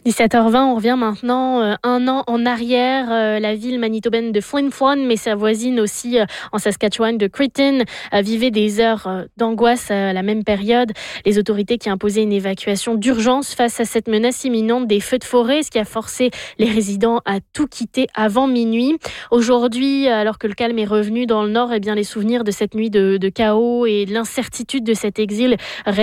17h20, on revient maintenant un an en arrière. La ville manitobaine de Flin Flon, mais sa voisine aussi en Saskatchewan de Creighton, vivait des heures d'angoisse à la même période. Les autorités qui imposaient une évacuation d'urgence face à cette menace imminente des feux de forêt, ce qui a forcé les résidents à tout quitter avant minuit. Aujourd'hui, alors que le calme est revenu dans le nord, eh bien, les souvenirs de cette nuit de chaos et de l'incertitude de cet exil